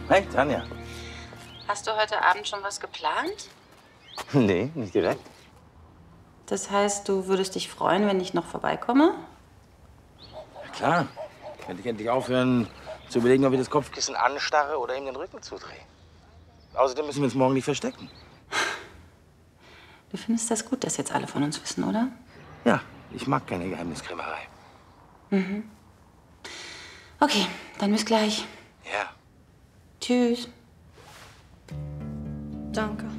Hey, Tanja. Hast du heute Abend schon was geplant? Nee, nicht direkt. Das heißt, du würdest dich freuen, wenn ich noch vorbeikomme? Ja, klar. Könnte ich endlich aufhören zu überlegen, ob ich das Kopfkissen anstarre oder ihm den Rücken zudrehe. Außerdem müssen wir uns morgen nicht verstecken. Du findest das gut, dass jetzt alle von uns wissen, oder? Ja, ich mag keine Geheimniskrämerei. Okay, dann bis gleich. Ja. Tschüss. Danke.